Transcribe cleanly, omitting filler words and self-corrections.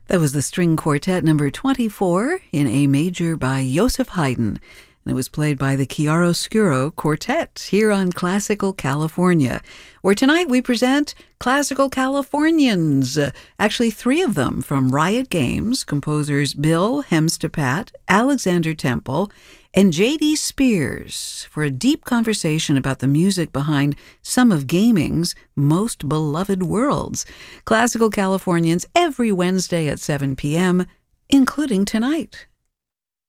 That was the string quartet number 24 in A major by Joseph Haydn. And it was played by the Chiaroscuro Quartet here on Classical California, where tonight we present Classical Californians, actually three of them from Riot Games, composers Bill Hemstepat, Alexander Temple, and J.D. Spears, for a deep conversation about the music behind some of gaming's most beloved worlds. Classical Californians every Wednesday at 7 p.m., including tonight.